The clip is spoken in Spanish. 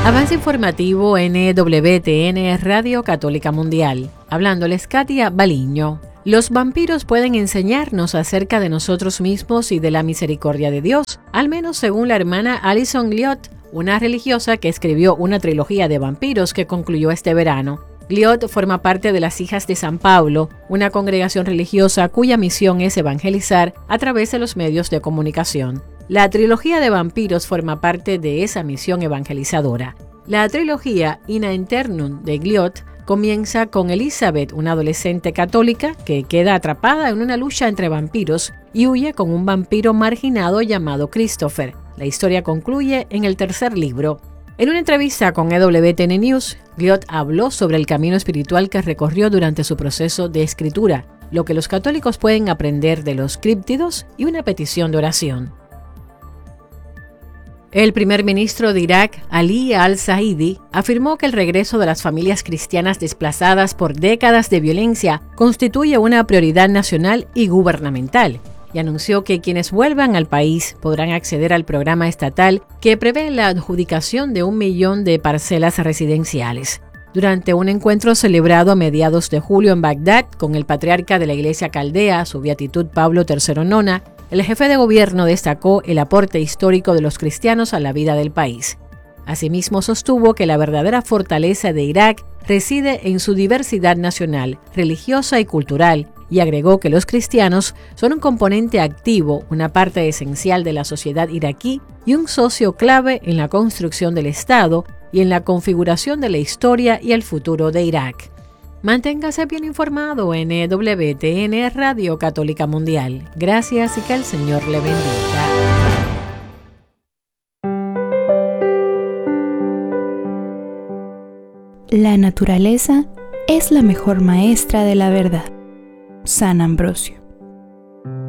Avance informativo NWTN Radio Católica Mundial. Hablándoles Katia Baliño. Los vampiros pueden enseñarnos acerca de nosotros mismos y de la misericordia de Dios, al menos según la hermana Alison Gliot, una religiosa que escribió una trilogía de vampiros que concluyó este verano. Gliot forma parte de las Hijas de San Pablo, una congregación religiosa cuya misión es evangelizar a través de los medios de comunicación. La trilogía de vampiros forma parte de esa misión evangelizadora. La trilogía Ina Internum de Gliot comienza con Elizabeth, una adolescente católica que queda atrapada en una lucha entre vampiros y huye con un vampiro marginado llamado Christopher. La historia concluye en el tercer libro. En una entrevista con EWTN News, Gliot habló sobre el camino espiritual que recorrió durante su proceso de escritura, lo que los católicos pueden aprender de los críptidos y una petición de oración. El primer ministro de Irak, Ali al-Zaidi, afirmó que el regreso de las familias cristianas desplazadas por décadas de violencia constituye una prioridad nacional y gubernamental, y anunció que quienes vuelvan al país podrán acceder al programa estatal que prevé la adjudicación de 1 millón de parcelas residenciales. Durante un encuentro celebrado a mediados de julio en Bagdad con el patriarca de la Iglesia Caldea, su beatitud Pablo III Nona, el jefe de gobierno destacó el aporte histórico de los cristianos a la vida del país. Asimismo, sostuvo que la verdadera fortaleza de Irak reside en su diversidad nacional, religiosa y cultural, y agregó que los cristianos son un componente activo, una parte esencial de la sociedad iraquí y un socio clave en la construcción del Estado y en la configuración de la historia y el futuro de Irak. Manténgase bien informado en EWTN Radio Católica Mundial. Gracias y que el Señor le bendiga. La naturaleza es la mejor maestra de la verdad. San Ambrosio.